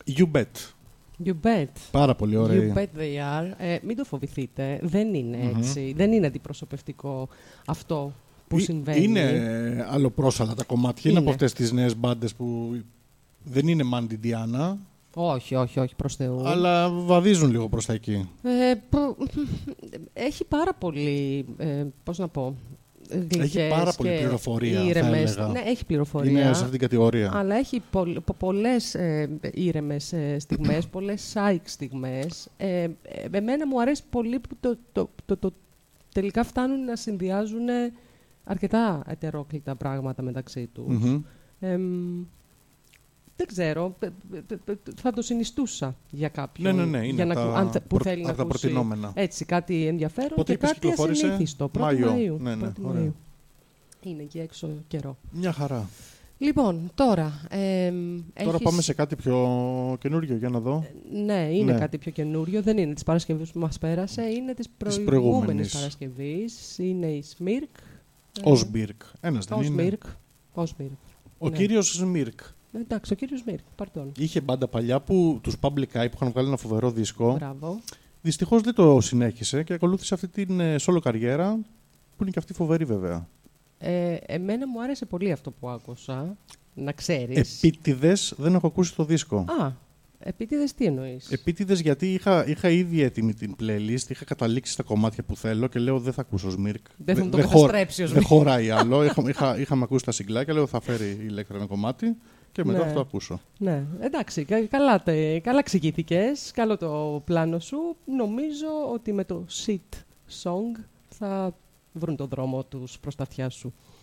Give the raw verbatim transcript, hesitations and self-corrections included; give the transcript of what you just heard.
You bet. You bet. Πάρα πολύ ωραία. You bet they are. Ε, μην το φοβηθείτε. Δεν είναι Mm-hmm. έτσι. Δεν είναι αντιπροσωπευτικό αυτό που Ή, συμβαίνει. Είναι αλλοπρόσαλα τα κομμάτια. Είναι, είναι από αυτές τις νέες μπάντες που δεν είναι Mandy Diana. Όχι, όχι, όχι, προς Θεού. Αλλά βαδίζουν λίγο προς τα εκεί. Ε, που, έχει πάρα πολύ, ε, πώς να πω, γλυκές έχει πάρα πολύ πληροφορία, ήρεμες, θα έλεγα. Ναι, έχει πληροφορία. Είναι σε αυτήν την κατηγορία. Αλλά έχει πο, πο, πολλές ε, ήρεμες ε, στιγμές, πολλές psych στιγμές. Ε, ε, εμένα μου αρέσει πολύ που το, το, το, το, τελικά φτάνουν να συνδυάζουν αρκετά ετερόκλητα πράγματα μεταξύ τους. Mm-hmm. Ε, δεν ξέρω, θα το συνιστούσα για κάποιον. Ναι, ναι, ναι, είναι για να, τα, αν, που προ, θέλει να τα ακούσει προτινόμενα. Έτσι, κάτι ενδιαφέρον. Πότε και κάτι ασυνήθιστο. πρώτη Μαΐου. Ναι, ναι, Μαΐου. Είναι και έξω καιρό. Μια χαρά. Λοιπόν, τώρα... Ε, τώρα έχεις... πάμε σε κάτι πιο καινούριο, για να δω. Ε, ναι, είναι ναι. κάτι πιο καινούριο. Δεν είναι της Παρασκευής που μας πέρασε, είναι της προηγούμενης Παρασκευής. Είναι η Σμίρκ. Ο Σμίρκ. Ένας δεν ο είναι. Σμίρκ. Ο Σμίρκ. Ο ναι. κύριος Σμίρκ. Εντάξει, ο κύριος Σμίρκ, παρτών. Είχε μπάντα παλιά που τους Public Eye που είχαν βγάλει ένα φοβερό δίσκο. Μπράβο. Δυστυχώς δεν το συνέχισε και ακολούθησε αυτή την solo καριέρα που είναι και αυτή φοβερή βέβαια. Ε, εμένα μου άρεσε πολύ αυτό που άκουσα, να ξέρεις. Επίτηδες δεν έχω ακούσει το δίσκο. Α, επίτηδες τι εννοείς? Επίτηδες γιατί είχα, είχα ήδη έτοιμη την playlist, είχα καταλήξει τα κομμάτια που θέλω και λέω δεν θα ακούσω Σμίρκ. Δεν θα μου το καταστρέψει ο Σμίρκ. Δεν χωράει άλλο. είχα, είχα, είχαμε ακούσει τα συγκλάκια, λέω θα φέρει η Ηλέκτρα ένα κομμάτι και μετά ναι. θα το ακούσω. Ναι, εντάξει, καλά, καλά ξεκινήθηκες, καλό το πλάνο σου. Νομίζω ότι με το Sit Song θα βρουν τον δρόμο τους προς τα αυτιά σου.